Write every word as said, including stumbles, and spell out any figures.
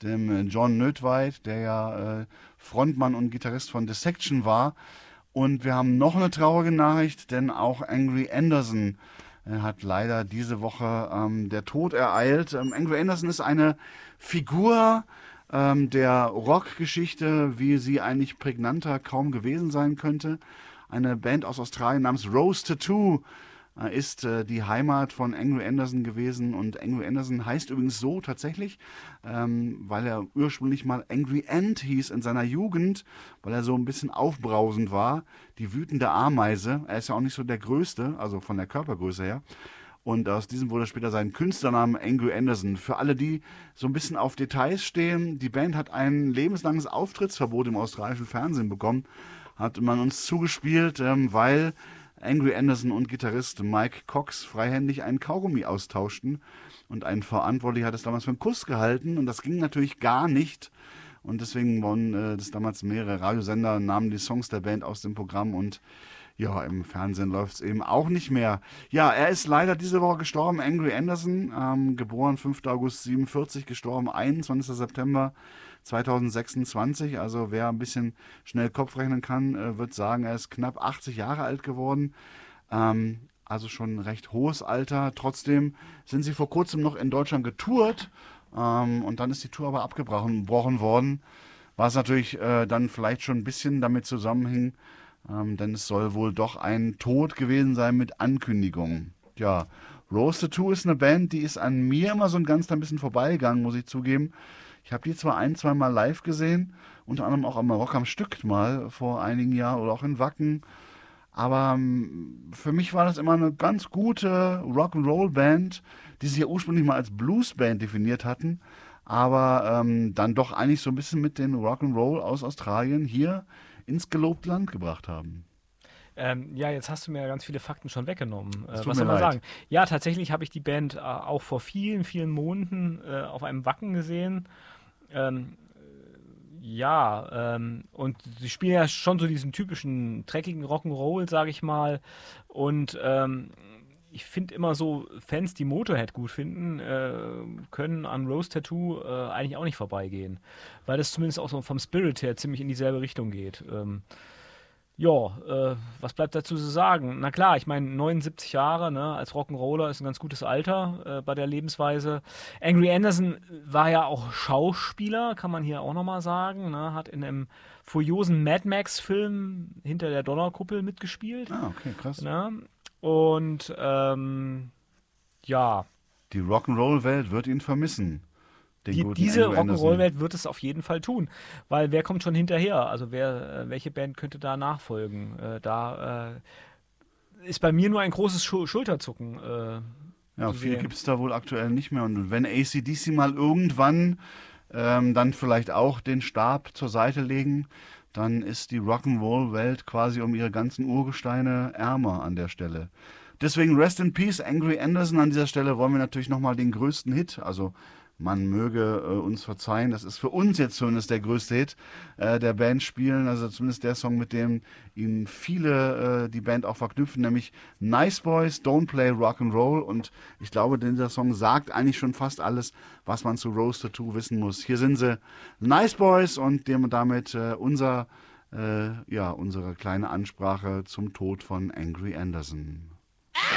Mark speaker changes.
Speaker 1: dem äh, John Nödtveit, der ja äh, Frontmann und Gitarrist von Dissection war. Und wir haben noch eine traurige Nachricht, denn auch Angry Anderson äh, hat leider diese Woche ähm, der Tod ereilt. Ähm, Angry Anderson ist eine Figur ähm, der Rockgeschichte, wie sie eigentlich prägnanter kaum gewesen sein könnte. Eine Band aus Australien namens Rose Tattoo äh, ist äh, die Heimat von Angry Anderson gewesen. Und Angry Anderson heißt übrigens so tatsächlich, ähm, weil er ursprünglich mal Angry Ant hieß in seiner Jugend, weil er so ein bisschen aufbrausend war. Die wütende Ameise. Er ist ja auch nicht so der Größte, also von der Körpergröße her. Und aus diesem wurde später sein Künstlernamen Angry Anderson. Für alle, die so ein bisschen auf Details stehen, die Band hat ein lebenslanges Auftrittsverbot im australischen Fernsehen bekommen. Hat man uns zugespielt, ähm, weil Angry Anderson und Gitarrist Mike Cox freihändig einen Kaugummi austauschten. Und ein Verantwortlicher hat es damals für einen Kuss gehalten. Und das ging natürlich gar nicht. Und deswegen wurden äh, das damals mehrere Radiosender, nahmen die Songs der Band aus dem Programm und ja, im Fernsehen läuft es eben auch nicht mehr. Ja, er ist leider diese Woche gestorben, Angry Anderson, ähm, geboren fünfter August siebenundvierzig, gestorben einundzwanzigster September zweitausendsechsundzwanzig. Also wer ein bisschen schnell Kopf rechnen kann, äh, wird sagen, er ist knapp achtzig Jahre alt geworden. Ähm, also schon ein recht hohes Alter. Trotzdem sind sie vor kurzem noch in Deutschland getourt ähm, und dann ist die Tour aber abgebrochen gebrochen worden, was natürlich äh, dann vielleicht schon ein bisschen damit zusammenhing, Ähm, denn es soll wohl doch ein Tod gewesen sein mit Ankündigung. Ja, Rose Tattoo ist eine Band, die ist an mir immer so ein ganz ein bisschen vorbeigegangen, muss ich zugeben. Ich habe die zwar ein, zwei Mal live gesehen, unter anderem auch am Rock am Stück mal vor einigen Jahren oder auch in Wacken. Aber ähm, für mich war das immer eine ganz gute Rock'n'Roll-Band, die sich ja ursprünglich mal als Bluesband definiert hatten, aber ähm, dann doch eigentlich so ein bisschen mit den Rock'n'Roll aus Australien hier ins gelobte Land gebracht haben.
Speaker 2: Ähm, ja, jetzt hast du mir ja ganz viele Fakten schon weggenommen.
Speaker 1: Es
Speaker 2: Äh,
Speaker 1: tut
Speaker 2: was
Speaker 1: mir
Speaker 2: soll man
Speaker 1: leid.
Speaker 2: sagen? Ja, tatsächlich habe ich die Band äh, auch vor vielen, vielen Monaten äh, auf einem Wacken gesehen. Ähm, ja, ähm, und sie spielen ja schon so diesen typischen dreckigen Rock'n'Roll, sage ich mal. Und ähm, ich finde immer so, Fans, die Motorhead gut finden, äh, können an Rose Tattoo äh, eigentlich auch nicht vorbeigehen. Weil das zumindest auch so vom Spirit her ziemlich in dieselbe Richtung geht. Ähm, ja, äh, was bleibt dazu zu sagen? Na klar, ich meine, neunundsiebzig Jahre, ne, als Rock'n'Roller ist ein ganz gutes Alter äh, bei der Lebensweise. Angry Anderson war ja auch Schauspieler, kann man hier auch nochmal sagen, ne, hat in einem furiosen Mad Max-Film Hinter der Donnerkuppel mitgespielt.
Speaker 1: Ah, okay, krass.
Speaker 2: Ne? Und ähm, ja,
Speaker 1: Die Rock'n'Roll-Welt wird ihn vermissen, den
Speaker 2: die,
Speaker 1: guten
Speaker 2: diese
Speaker 1: Angry Anderson.
Speaker 2: Rock'n'Roll-Welt wird es auf jeden Fall tun, weil wer kommt schon hinterher? Also wer, äh, welche Band könnte da nachfolgen? Äh, da äh, ist bei mir nur ein großes Schul Schulterzucken äh,
Speaker 1: Ja,
Speaker 2: zu
Speaker 1: viel
Speaker 2: sehen.
Speaker 1: gibt es da wohl aktuell nicht mehr. Und wenn A C D C mal irgendwann ähm, dann vielleicht auch den Stab zur Seite legen, dann ist die Rock'n'Roll-Welt quasi um ihre ganzen Urgesteine ärmer an der Stelle. Deswegen Rest in Peace, Angry Anderson. An dieser Stelle wollen wir natürlich nochmal den größten Hit, also man möge äh, uns verzeihen, das ist für uns jetzt zumindest der größte Hit äh, der Band spielen, also zumindest der Song, mit dem ihnen viele äh, die Band auch verknüpfen, nämlich Nice Boys, Don't Play Rock'n'Roll, und ich glaube, dieser Song sagt eigentlich schon fast alles, was man zu Rose Tattoo wissen muss. Hier sind sie, Nice Boys, und dem, damit äh, unser, äh, ja, unsere kleine Ansprache zum Tod von Angry Anderson.